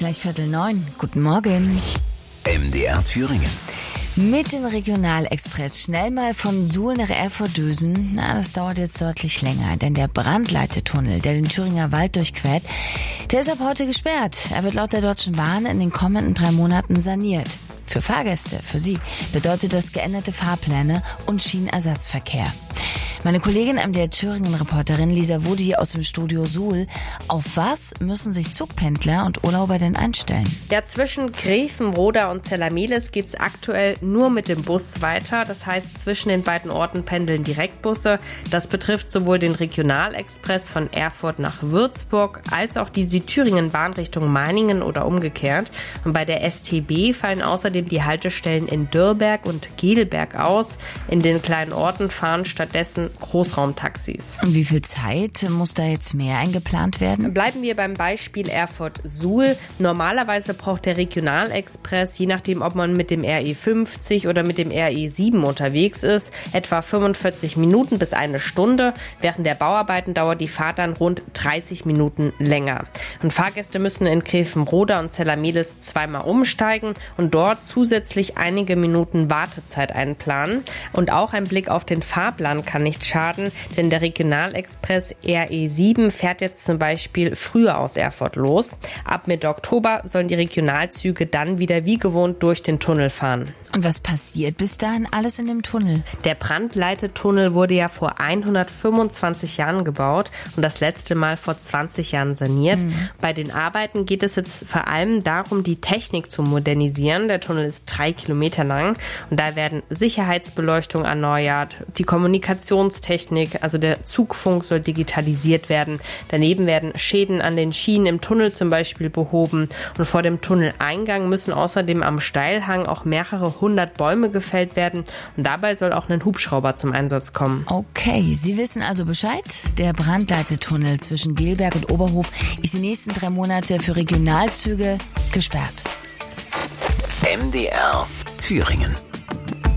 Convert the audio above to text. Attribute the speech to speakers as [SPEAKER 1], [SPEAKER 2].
[SPEAKER 1] gleich 8:45. Guten Morgen.
[SPEAKER 2] MDR Thüringen.
[SPEAKER 1] Mit dem Regionalexpress schnell mal von Suhl nach Erfurt düsen. Das dauert jetzt deutlich länger, denn der Brandleitetunnel, der den Thüringer Wald durchquert, der ist ab heute gesperrt. Er wird laut der Deutschen Bahn in den kommenden 3 Monaten saniert. Für Fahrgäste, für sie, bedeutet das geänderte Fahrpläne und Schienenersatzverkehr. Meine Kollegin MDR Thüringen-Reporterin Lisa Wode hier aus dem Studio Suhl. Auf was müssen sich Zugpendler und Urlauber denn einstellen?
[SPEAKER 3] Ja, zwischen Grevenroda und Zellamelis geht's aktuell nur mit dem Bus weiter. Das heißt, zwischen den beiden Orten pendeln Direktbusse. Das betrifft sowohl den Regionalexpress von Erfurt nach Würzburg als auch die Südthüringen-Bahn Richtung Meiningen oder umgekehrt. Und bei der STB fallen außerdem die Haltestellen in Dürrberg und Gehlberg aus. In den kleinen Orten fahren stattdessen Großraumtaxis.
[SPEAKER 1] Und wie viel Zeit muss da jetzt mehr eingeplant werden?
[SPEAKER 3] Bleiben wir beim Beispiel Erfurt-Suhl. Normalerweise braucht der Regionalexpress, je nachdem, ob man mit dem RE50 oder mit dem RE7 unterwegs ist, etwa 45 Minuten bis 1 Stunde. Während der Bauarbeiten dauert die Fahrt dann rund 30 Minuten länger. Und Fahrgäste müssen in Grevenroda und Zellamelis zweimal umsteigen und dort zusätzlich einige Minuten Wartezeit einplanen. Und auch ein Blick auf den Fahrplan kann nicht schaden, denn der Regionalexpress RE7 fährt jetzt zum Beispiel früher aus Erfurt los. Ab Mitte Oktober sollen die Regionalzüge dann wieder wie gewohnt durch den Tunnel fahren.
[SPEAKER 1] Und was passiert bis dahin alles in dem Tunnel?
[SPEAKER 3] Der Brandleitetunnel wurde ja vor 125 Jahren gebaut und das letzte Mal vor 20 Jahren saniert. Bei den Arbeiten geht es jetzt vor allem darum, die Technik zu modernisieren. Der Tunnel ist 3 Kilometer lang und da werden Sicherheitsbeleuchtung erneuert, die Kommunikationstechnik, also der Zugfunk soll digitalisiert werden. Daneben werden Schäden an den Schienen im Tunnel zum Beispiel behoben und vor dem Tunneleingang müssen außerdem am Steilhang auch mehrere 100 Bäume gefällt werden und dabei soll auch ein Hubschrauber zum Einsatz kommen.
[SPEAKER 1] Okay, Sie wissen also Bescheid. Der Brandleitetunnel zwischen Gehlberg und Oberhof ist die nächsten 3 Monate für Regionalzüge gesperrt.
[SPEAKER 2] MDR Thüringen.